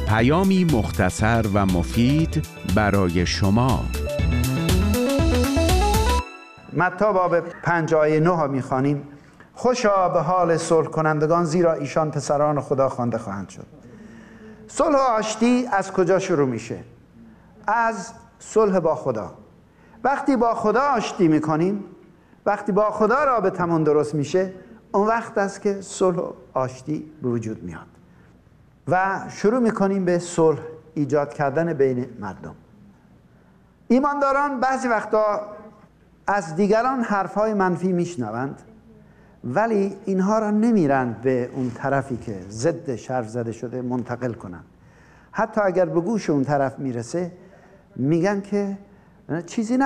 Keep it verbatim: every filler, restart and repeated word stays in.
پیامی مختصر و مفید برای شما. متی باب پنج آیه نه ها میخوانیم: خوشا به حال صلح کنندگان، زیرا ایشان پسران خدا خوانده خواهند شد. صلح و آشتی از کجا شروع میشه؟ از صلح با خدا. وقتی با خدا آشتی میکنیم، وقتی با خدا رابطمون درست میشه، اون وقت است که صلح و آشتی به وجود میاد و شروع میکنیم به صلح ایجاد کردن بین مردم. ایمانداران بعضی وقتا از دیگران حرفهای منفی میشنوند، ولی اینها را نمیرن به اون طرفی که ضد حرف زده شده منتقل کنن. حتی اگر به گوش اون طرف میرسه، میگن که چیزی